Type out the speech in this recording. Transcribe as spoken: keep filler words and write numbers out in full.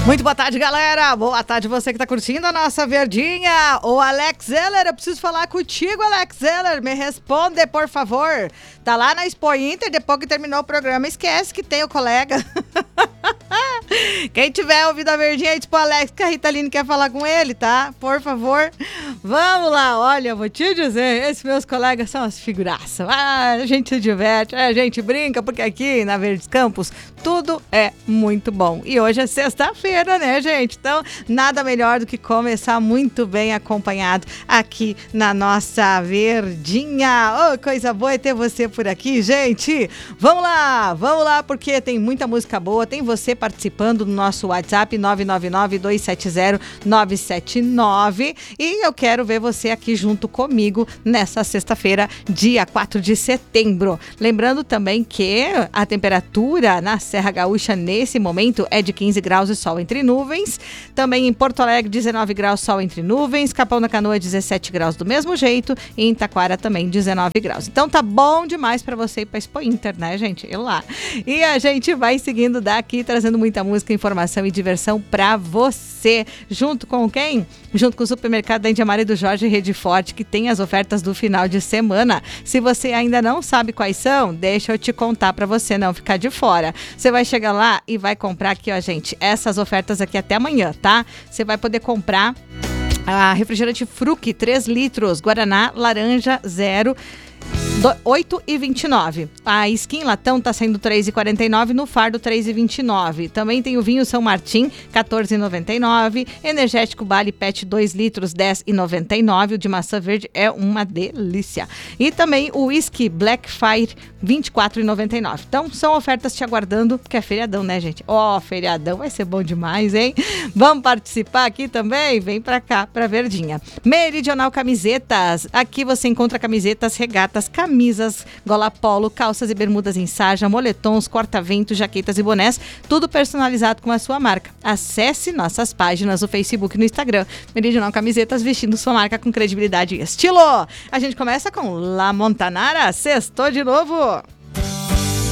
Muito boa tarde, galera. Boa tarde você que tá curtindo a nossa verdinha. O Alex Zeller, eu preciso falar contigo, Alex Zeller. Me responde, por favor. Tá lá na Expo Inter, depois que terminou o programa, esquece que tem o colega. Quem tiver ouvido a verdinha, diz pro Alex que a Ritaline quer falar com ele, tá? Por favor. Vamos lá, olha, vou te dizer, esses meus colegas são as figuraças. Ah, a gente se diverte, a gente brinca, porque aqui na Verdes Campos tudo é muito bom. E hoje é sexta-feira, né, gente? Então, nada melhor do que começar muito bem acompanhado aqui na nossa verdinha. Oh, coisa boa é ter você por aqui, gente. Vamos lá, vamos lá, porque tem muita música boa, tem você participando no nosso WhatsApp nove nove nove, dois sete zero, nove sete nove e eu quero ver você aqui junto comigo nessa sexta-feira, dia quatro de setembro. Lembrando também que a temperatura na Serra Gaúcha nesse momento é de quinze graus e sol entre nuvens. Também em Porto Alegre, dezenove graus, sol entre nuvens. Capão da Canoa, dezessete graus do mesmo jeito. E em Taquara também, dezenove graus. Então tá bom demais pra você ir pra Expo Inter, né, gente? Ir lá. E a gente vai seguindo daqui, trazendo muita música, informação e diversão pra você. Junto com quem? Junto com o Supermercado da Índia Maria do Jorge Rede Forte, que tem as ofertas do final de semana. Se você ainda não sabe quais são, deixa eu te contar pra você não ficar de fora. Você vai chegar lá e vai comprar aqui, ó, gente, essas ofertas aqui até amanhã, tá? Você vai poder comprar a refrigerante Fruc, três litros, Guaraná, laranja, zero, oito e vinte e nove. A Skin Latão tá saindo três e quarenta e nove, no fardo três e vinte e nove. Também tem o vinho São Martim, quatorze e noventa e nove. Energético Bali Pet dois litros, dez e noventa e nove. O de maçã verde é uma delícia. E também o Whisky Black Fire, vinte e quatro e noventa e nove. Então são ofertas te aguardando, porque é feriadão, né, gente? Ó, oh, feriadão vai ser bom demais, hein? Vamos participar aqui também? Vem pra cá, pra Verdinha. Meridional Camisetas. Aqui você encontra camisetas, regatas, camisas, gola polo, calças e bermudas em sarja, moletons, corta-vento, jaquetas e bonés, tudo personalizado com a sua marca. Acesse nossas páginas no Facebook e no Instagram. Meridional Camisetas, vestindo sua marca com credibilidade e estilo. A gente começa com La Montanara, sextou de novo.